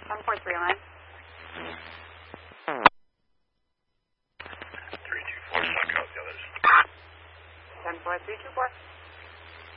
143 line. 324, suck out the others. 14324.